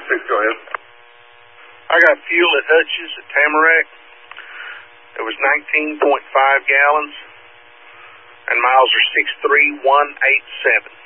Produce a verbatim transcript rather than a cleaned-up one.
six, go ahead. I got fuel at Hutch's at Tamarack. It was nineteen point five gallons, and miles are six three one eight seven.